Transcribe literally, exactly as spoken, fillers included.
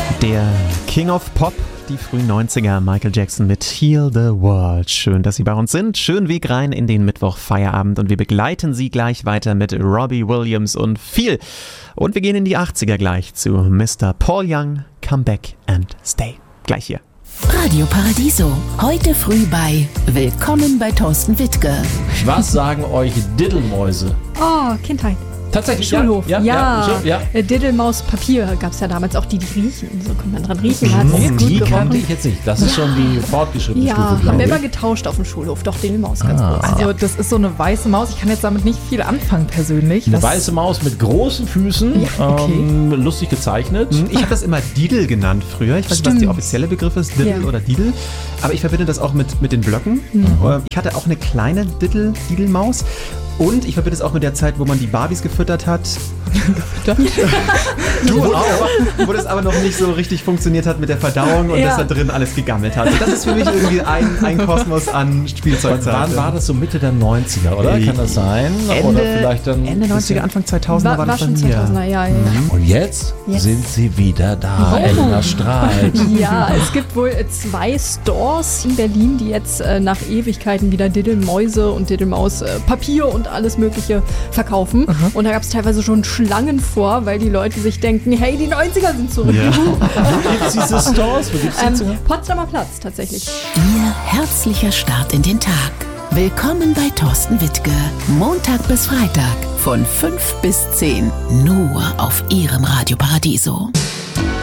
Der King of Pop, die frühen neunziger, Michael Jackson mit Heal the World. Schön, dass Sie bei uns sind. Schönen Weg rein in den Mittwoch-Feierabend und wir begleiten Sie gleich weiter mit Robbie Williams und viel. Und wir gehen in die achtziger gleich zu Mister Paul Young, Come Back and Stay. Gleich hier. Radio Paradiso, heute früh bei Willkommen bei Thorsten Wittke. Was sagen euch Diddelmäuse? Oh, Kindheit. Tatsächlich, Schulhof, ja. ja. ja, ja, ja. Diddelmaus Papier gab es ja damals auch, die die riechen. So konnte man dran riechen. Hat Nee, gut die gerochen. kannte ich jetzt nicht. Das ist schon die fortgeschrittene Ja, Stufe, haben glaube wir ich. immer getauscht auf dem Schulhof. Doch, Diddelmaus ganz Ah. groß. Also das ist so eine weiße Maus. Ich kann jetzt damit nicht viel anfangen persönlich. Eine Was- weiße Maus mit großen Füßen, Ja, okay. ähm, lustig gezeichnet. Ich habe das immer Didel genannt früher. Ich weiß nicht, was die offizielle Begriff ist, Diddle Ja. oder Didel. Aber ich verbinde das auch mit, mit den Blöcken. Ähm, Ich hatte auch eine kleine Diddle, Didelmaus. Und ich verbinde es auch mit der Zeit, wo man die Barbies gefüttert hat. Du auch. Wo das aber noch nicht so richtig funktioniert hat mit der Verdauung und Ja. dass da drin alles gegammelt hat. Und das ist für mich irgendwie ein, ein Kosmos an Spielzeugzeit. Wann war das so Mitte der neunziger, oder? Äh, Kann das sein? Ende, oder vielleicht dann Ende neunziger, Anfang zweitausender war, War, war das bei schon mir. zweitausender, ja, ja. Und jetzt Yes. sind sie wieder da. Oh. Elena strahlt. Ja, es gibt wohl äh, zwei Stores in Berlin, die jetzt äh, nach Ewigkeiten wieder Diddelmäuse und Diddelmaus äh, Papier und alles Mögliche verkaufen. Und da gab es teilweise schon Schlangen vor, weil die Leute sich denken, hey, die neunziger sind zurück. Ja. Wo gibt's diese Stores? Wo gibt's die? Ähm, Potsdamer Platz tatsächlich. Ihr herzlicher Start in den Tag. Willkommen bei Thorsten Wittke. Montag bis Freitag von fünf bis zehn. Nur auf Ihrem Radio Paradiso.